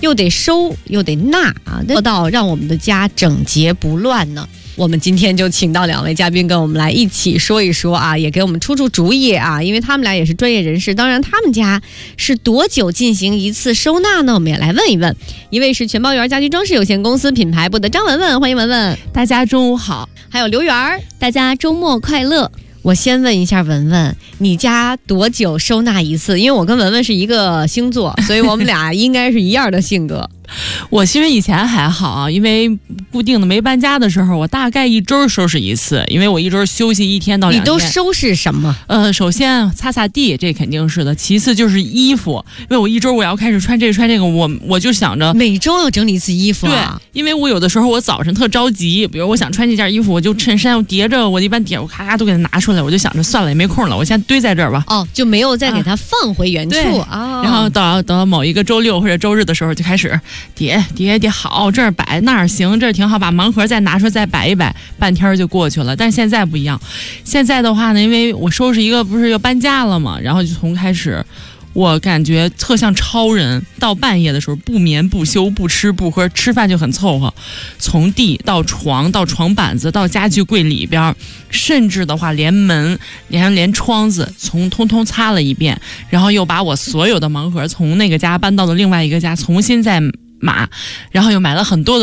又得收又得纳啊，做到让我们的家整洁不乱呢？我们今天就请到2位嘉宾跟我们来一起说一说啊，也给我们出主意啊，因为他们俩也是专业人士。当然他们家是多久进行一次收纳呢？我们也来问一问。一位是全包园家居装饰有限公司品牌部的张文文，欢迎文文。 大家中午好。 还有刘媛， 大家周末快乐。 我先问一下文文，你家多久收纳一次？因为我跟文文是一个星座，所以我们俩应该是一样的性格。 我其实以前还好啊，因为固定的没搬家的时候，我大概1周收拾一次，因为我1周休息1天到2天。 你都收拾什么？ 首先擦擦地，这肯定是的。其次就是衣服，因为我1周我要开始穿这个，我就想着每周要整理一次衣服啊。 对，因为我有的时候我早晨特着急，比如我想穿这件衣服，我就衬衫我叠着，我一般叠我咔咔都给它拿出来，我就想着算了也没空了，我先堆在这儿吧。 哦，就没有再给它放回原处啊。 然后等到某一个周六或者周日的时候就开始叠好，这儿摆那儿行，这儿挺好，把盲盒再拿出来再摆一摆，半天就过去了。但是现在不一样，现在的话呢，因为我收拾一个不是要搬家了嘛，然后就从开始我感觉特像超人，到半夜的时候不眠不休不吃不喝，吃饭就很凑合，从地到床到床板子到家具柜里边，甚至的话连门连窗子通通擦了一遍，然后又把我所有的盲盒从那个家搬到了另外一个家重新再码，然后又买了很多的